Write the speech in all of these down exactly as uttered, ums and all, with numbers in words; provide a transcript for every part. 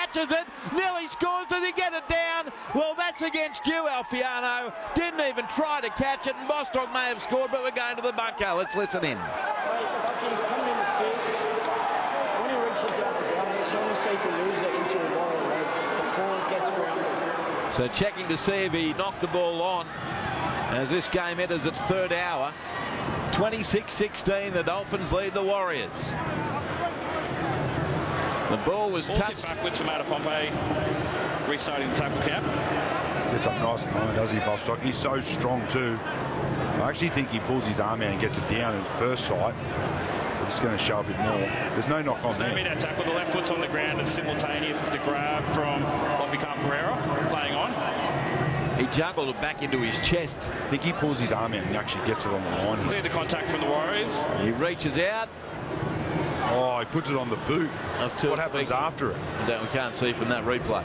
catches it, nearly scores. Does he get it down? Well, that's against you, Alfiano. Didn't even try to catch it, and Bostock may have scored, but we're going to the bunker. Let's listen in. Coming in the six, when he reaches out the ground, he's trying to see if he loses it into a Warrior leg before it gets grounded. So checking to see if he knocked the ball on as this game enters its third hour. twenty-six sixteen, the Dolphins lead the Warriors. The ball was Ball's touched. backwards from Pompey, restarting the tackle count. Gets up nice and high, does he, Bostock? He's so strong too. I actually think he pulls his arm out and gets it down at first sight. It's going to show a bit more. There's no knock on so there. That tackle, the left foot's on the ground, it's simultaneous with the grab from Lofican Pereira playing on. He juggled it back into his chest. I think he pulls his arm out and actually gets it on the line. Cleared the contact from the Warriors. He reaches out. Oh, he puts it on the boot. What happens after it? That we can't see from that replay.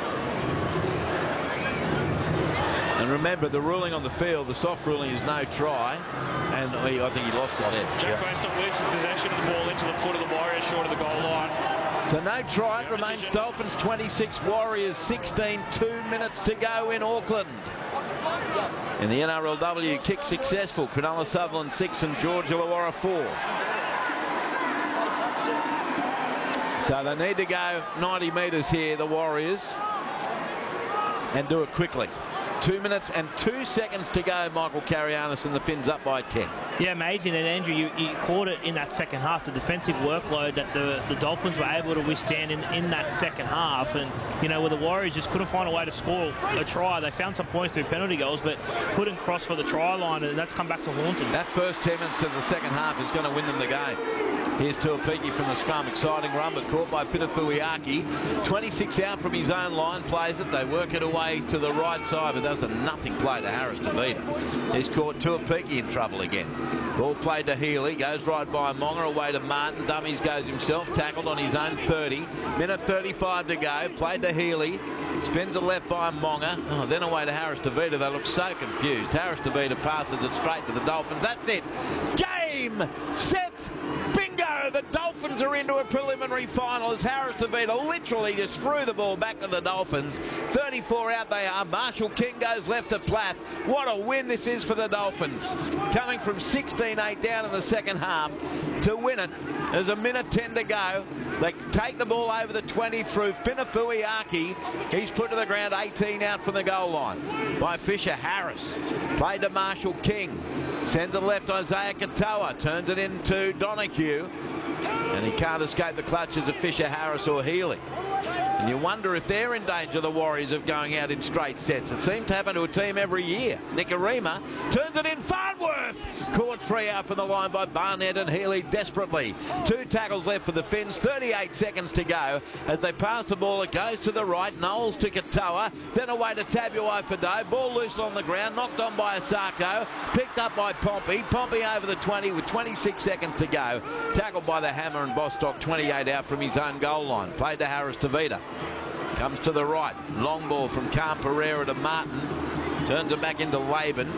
And remember, the ruling on the field, the soft ruling is no try, and he, I think he lost it there. Jack Bostock loses possession of the ball into the foot of the Warriors, short of the goal line. So no try, it remains Dolphins twenty-six, Warriors sixteen, two minutes to go in Auckland. In the N R L W, kick successful, Cronulla Sutherland six and George Illawarra four. So they need to go ninety metres here, the Warriors, and do it quickly. Two minutes and two seconds to go, Michael Carianis, and the Finns up by ten. Yeah, amazing. And Andrew, you, you caught it in that second half, the defensive workload that the, the Dolphins were able to withstand in, in that second half. And, you know, where the Warriors just couldn't find a way to score a try. They found some points through penalty goals, but couldn't cross for the try line, and that's come back to haunt them. That first ten minutes of the second half is going to win them the game. Here's Tuapiki from the scrum. Exciting run, but caught by Pitafuiaki. twenty-six out from his own line, plays it. They work it away to the right side, but that was a nothing play to Harris Tavita. He's caught Tuapiki in trouble again. Ball played to Healy, goes right by Monga, away to Martin. Dummies goes himself, tackled on his own thirty. Minute thirty-five to go, played to Healy. Spins it left by Monga. Oh, then away to Harris Tavita. They look so confused. Harris Tavita passes it straight to the Dolphins. That's it. Game, set, bingo. The Dolphins are into a preliminary final as Harris Tavita literally just threw the ball back to the Dolphins. thirty-four out they are. Marshall King goes left to Platt. What a win this is for the Dolphins. Coming from sixteen eight down in the second half to win it. There's a minute ten to go. They take the ball over the twenty through Pinafuiaki. He's put to the ground, eighteen out from the goal line by Fisher Harris. Played to Marshall King. Sends it left, Isaiah Katoa. Turns it into Donahue. And he can't escape the clutches of Fisher Harris or Healy. And you wonder if they're in danger, the Warriors, of going out in straight sets. It seems to happen to a team every year. Nicarima turns it in. Farnworth caught free out from the line by Barnett and Healy desperately. Two tackles left for the Finns. thirty-eight seconds to go. As they pass the ball, it goes to the right. Knowles to Katoa. Then away to Tabuai Fado. Ball loose on the ground. Knocked on by Asako. Picked up by Pompey. Pompey over the twenty with twenty-six seconds to go. Tackled by the Hammer and Bostock. twenty-eight out from his own goal line. Played to Harris Tavita. Comes to the right. Long ball from Khan Pereira to Martin. Turns it back into Laban.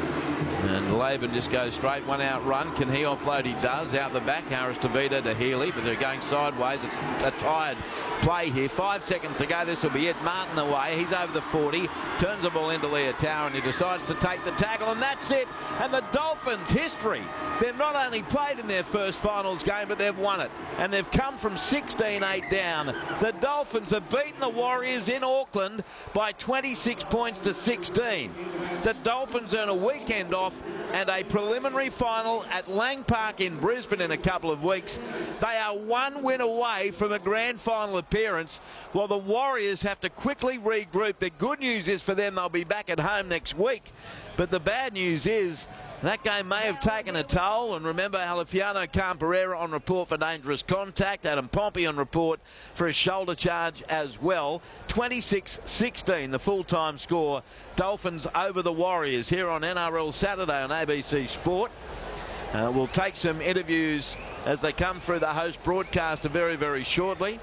And Laban just goes straight. One out run. Can he offload? He does. Out the back. Harris Tavita to Healy. But they're going sideways. It's a tired play here. Five seconds to go. This will be it. Martin away. He's over the forty. Turns the ball into Leotau. And he decides to take the tackle. And that's it. And the Dolphins' history. They've not only played in their first finals game, but they've won it. And they've come from sixteen eight down. The Dolphins have beaten the Warriors in Auckland by twenty-six points to sixteen. The Dolphins earn a weekend off and a preliminary final at Lang Park in Brisbane in a couple of weeks. They are one win away from a grand final appearance, while the Warriors have to quickly regroup. The good news is for them, they'll be back at home next week. But the bad news is that game may have taken a toll. And remember, Alefiano Khan Pereira on report for dangerous contact. Adam Pompey on report for a shoulder charge as well. twenty-six sixteen, the full-time score. Dolphins over the Warriors here on N R L Saturday on A B C Sport. Uh, we'll take some interviews as they come through the host broadcaster very, very shortly.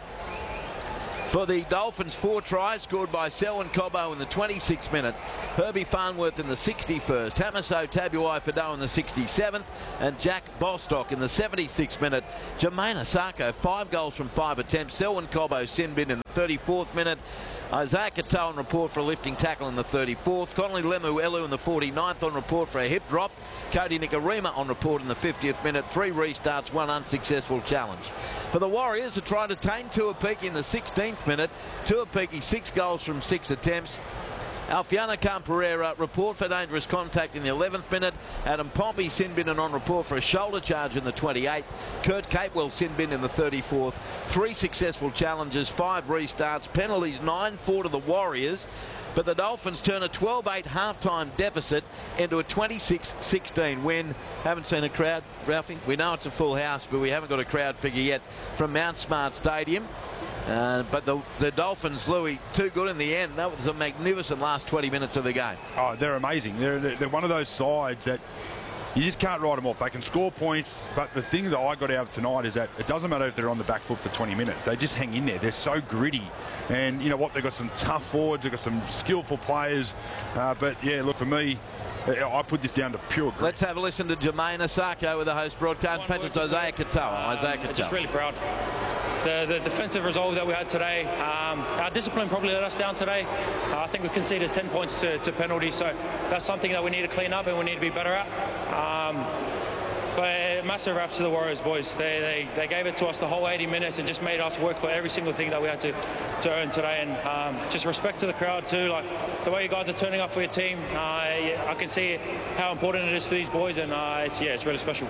For the Dolphins, four tries scored by Selwyn Cobbo in the twenty-sixth minute, Herbie Farnworth in the sixty-first, Hamaso Tabuai Fado in the sixty-seventh, and Jack Bostock in the seventy-sixth minute. Jermaine Asako, five goals from five attempts. Selwyn Cobbo sin bin in the thirty-fourth minute. Isaiah Katoa on report for a lifting tackle in the thirty-fourth. Connolly Lemuelu in the forty-ninth on report for a hip drop. Cody Nikorima on report in the fiftieth minute. Three restarts, one unsuccessful challenge. For the Warriors, to try to tame Tuapiki in the sixteenth minute. Tuapiki six goals from six attempts. Alfiana Khan-Pereira report for dangerous contact in the eleventh minute. Adam Pompey sin-bitten on report for a shoulder charge in the twenty-eighth. Kurt Capewell sin-bin in the thirty-fourth. Three successful challenges, five restarts, penalties, nine four to the Warriors. But the Dolphins turn a twelve eight halftime deficit into a twenty-six sixteen win. Haven't seen a crowd, Ralphie. We know it's a full house, but we haven't got a crowd figure yet from Mount Smart Stadium. Uh, but the, the Dolphins, Louis, too good in the end. That was a magnificent last twenty minutes of the game. Oh, they're amazing. They're, they're one of those sides that you just can't write them off. They can score points, but the thing that I got out of tonight is that it doesn't matter if they're on the back foot for twenty minutes. They just hang in there. They're so gritty. And you know what? They've got some tough forwards. They've got some skillful players. Uh, but, yeah, look, for me, I put this down to pure grit. Let's have a listen to Jermaine Asako with the host broadcast. In fact, it's Isaiah Katoa. Um, Isaiah Katoa. Just really proud. The, the defensive resolve that we had today, um, our discipline probably let us down today. Uh, I think we conceded ten points to, to penalties, so that's something that we need to clean up and we need to be better at. Um, but massive raps to the Warriors, boys. They, they, they gave it to us the whole eighty minutes and just made us work for every single thing that we had to, to earn today. And um, just respect to the crowd too. Like the way you guys are turning up for your team, uh, I can see how important it is to these boys, and uh, it's, yeah, it's really special.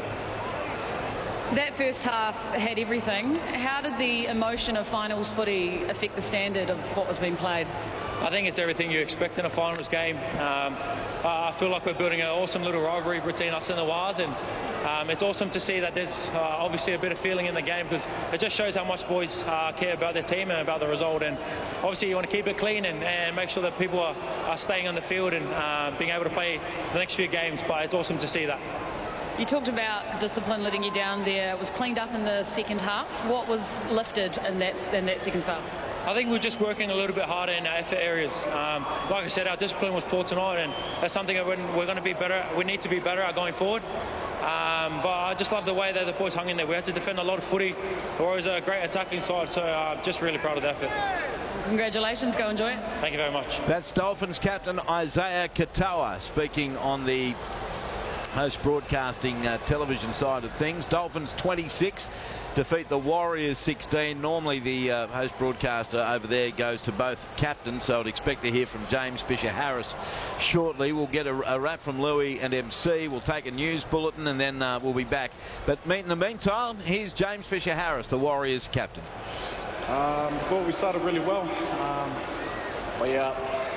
That first half had everything. How did the emotion of finals footy affect the standard of what was being played? I think it's everything you expect in a finals game. Um, I feel like we're building an awesome little rivalry between us and the Wars, and um, it's awesome to see that there's uh, obviously a bit of feeling in the game, because it just shows how much boys uh, care about their team and about the result. And obviously you want to keep it clean and, and make sure that people are, are staying on the field and uh, being able to play the next few games, but it's awesome to see that. You talked about discipline letting you down there. It was cleaned up in the second half. What was lifted in that, in that second spell? I think we're just working a little bit harder in our effort areas. Um, like I said, our discipline was poor tonight, and that's something that we're, we're going to be better. We need to be better at going forward. Um, but I just love the way that the boys hung in there. We had to defend a lot of footy. The Warriors are a great attacking side, so I'm uh, just really proud of the effort. Congratulations. Go enjoy it. Thank you very much. That's Dolphins captain Isaiah Katoa speaking on the host broadcasting uh, television side of things. Dolphins twenty-six defeat the Warriors sixteen. Normally the uh, host broadcaster over there goes to both captains, so I'd expect to hear from James Fisher-Harris shortly. We'll get a, a wrap from Louis and M C. We'll take a news bulletin and then uh, we'll be back. But in the meantime, here's James Fisher-Harris, the Warriors captain. Um, thought we started really well, um, but yeah,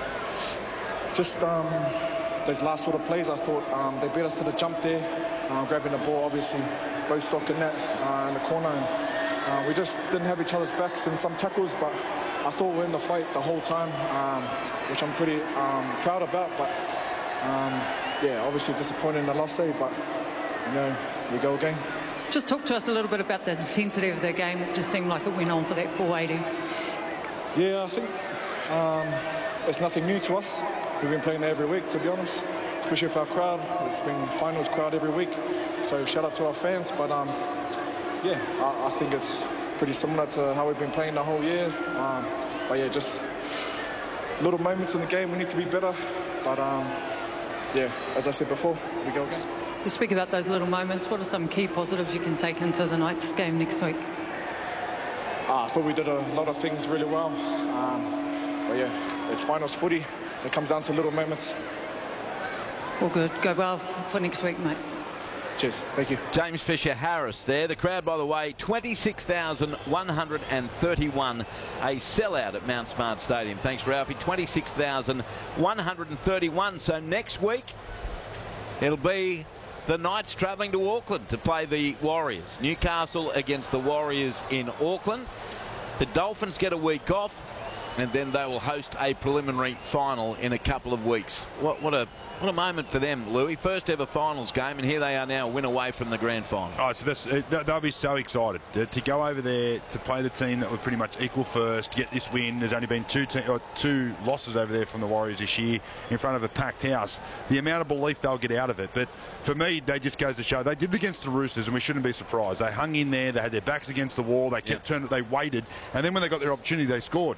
just um, those last sort of plays, I thought um, they beat us to the jump there, uh, grabbing the ball, obviously, both stock and net uh, in the corner, and uh, we just didn't have each other's backs in some tackles, but I thought we were in the fight the whole time, um, which I'm pretty um, proud about, but um, yeah, obviously disappointed in the loss, eh, but you know, we go again. Just talk to us a little bit about the intensity of the game. It just seemed like it went on for that four eighty. Yeah, I think um, it's nothing new to us. We've been playing there every week, to be honest, especially with our crowd. It's been finals crowd every week, so shout out to our fans. But um, yeah, I, I think it's pretty similar to how we've been playing the whole year. Um, but yeah, just little moments in the game we need to be better. But um, yeah, as I said before, we go again. You speak about those little moments. What are some key positives you can take into the night's game next week? Uh, I thought we did a lot of things really well. Um, but yeah, it's finals footy. It comes down to little moments. All good. Go well for next week, mate. Cheers. Thank you. James Fisher-Harris there. The crowd, by the way, twenty-six thousand one hundred thirty-one. A sellout at Mount Smart Stadium. Thanks, Ralphie. twenty-six thousand one hundred thirty-one. So next week, it'll be the Knights travelling to Auckland to play the Warriors. Newcastle against the Warriors in Auckland. The Dolphins get a week off, and then they will host a preliminary final in a couple of weeks. What, what a what a moment for them, Louis. First ever finals game, and here they are now, a win away from the grand final. Oh, so that's, they'll be so excited to, to go over there to play the team that were pretty much equal first, get this win. There's only been two te or two losses over there from the Warriors this year in front of a packed house. The amount of belief they'll get out of it. But for me, they just goes to show they did it against the Roosters, and we shouldn't be surprised. They hung in there, they had their backs against the wall, they kept yeah. turning, they waited, and then when they got their opportunity, they scored.